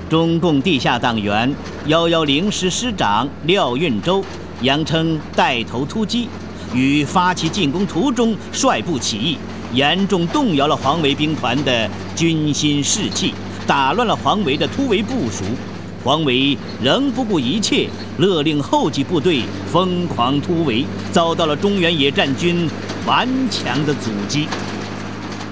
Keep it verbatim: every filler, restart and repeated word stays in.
中共地下党员一一零师师长廖运周扬称带头突击，于发起进攻途中率部起义，严重动摇了黄维兵团的军心士气，打乱了黄维的突围部署。黄维仍不顾一切，勒令后继部队疯狂突围，遭到了中原野战军顽强的阻击。